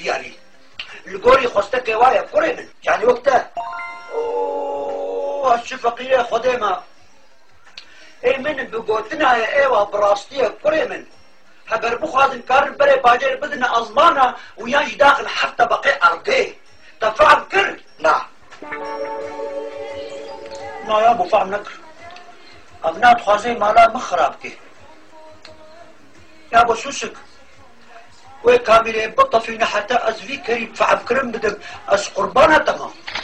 دياري القوري خوستك وايا قري من يعني وقتها اوه الشفقية خديمة اي من بقوتنا يا ايوه براستية قري من هبر بخوازن كار بري باجر بدنا ازمانة وياج داخل حتى بقي ارضي تفعل كر لا لا يا ابو فعل نكر ابنات خوازي مالا مخرابكي يا ابو سوسك وكاميري بطة فينا حتى ازفي كريم فعب كرم بدم از قربانة تمام